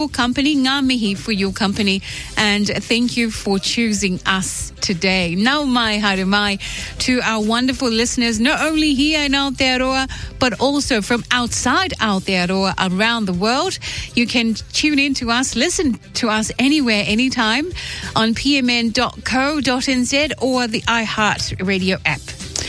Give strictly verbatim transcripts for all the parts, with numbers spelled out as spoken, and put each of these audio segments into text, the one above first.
company, ngā mihi for your company, and thank you for choosing us today. Nau mai, haere mai to our wonderful listeners, not only here in Aotearoa, but also from outside Aotearoa around the world. You can tune in to us, listen to us anywhere, anytime on p m n dot co dot n z or the iHeart Radio app.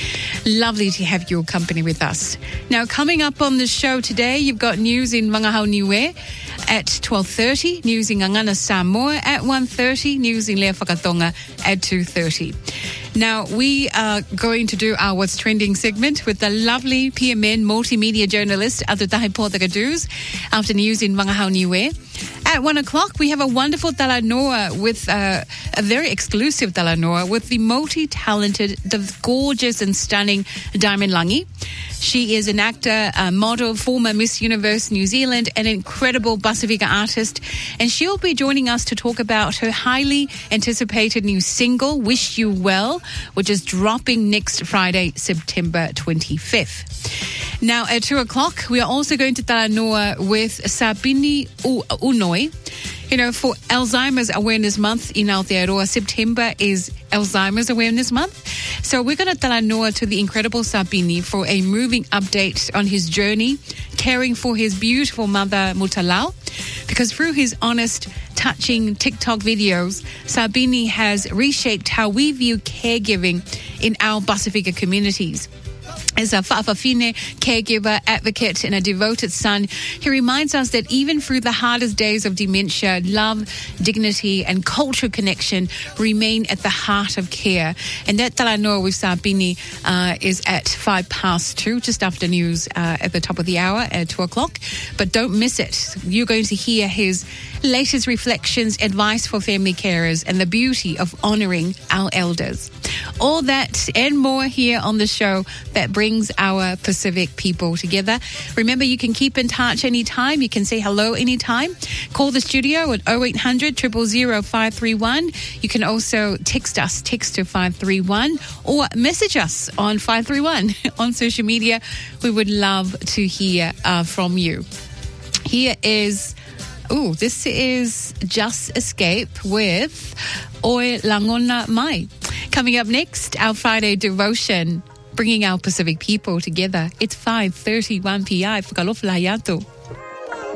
Lovely to have your company with us. Now, coming up on the show today, you've got news in Mangahao Niue at twelve thirty, news in Ngangana Samoa at one thirty, news in Lea Whakatonga at two thirty. Now, we are going to do our What's Trending segment with the lovely P M N multimedia journalist, Atutahi Pōtakadūs, after news in Mangahao Niue. At one o'clock, we have a wonderful talanoa with uh, a very exclusive talanoa with the multi-talented, the gorgeous and stunning Diamond Langi. She is an actor, a model, former Miss Universe New Zealand, an incredible Pasifika artist, and she'll be joining us to talk about her highly anticipated new single, Wish You Well, which is dropping next Friday, September twenty-fifth. Now, at two o'clock, we are also going to talanoa with Sabini Unoi. You know, for Alzheimer's Awareness Month in Aotearoa, September is Alzheimer's Awareness Month. So we're going to talanoa to the incredible Sabini for a moving update on his journey, caring for his beautiful mother, Mutalau, because through his honest, touching TikTok videos, Sabini has reshaped how we view caregiving in our Pasifika communities. As a whaafawhine, caregiver, advocate, and a devoted son, he reminds us that even through the hardest days of dementia, love, dignity, and cultural connection remain at the heart of care. And that talanoa with Sabini uh, is at five past two, just after news uh, at the top of the hour at two o'clock. But don't miss it. You're going to hear his latest reflections, advice for family carers, and the beauty of honouring our elders. All that and more here on the show that brings our Pacific people together. Remember, you can keep in touch anytime. You can say hello anytime. Call the studio at oh eight hundred, zero zero zero, five three one. You can also text us, text to five three one, or message us on five three one on social media. We would love to hear uh, from you. Here is... Oh, this is Just Escape with Oi Langona Mai. Coming up next, our Friday devotion, bringing our Pacific people together. It's five thirty-one p m. Whakalofala yato.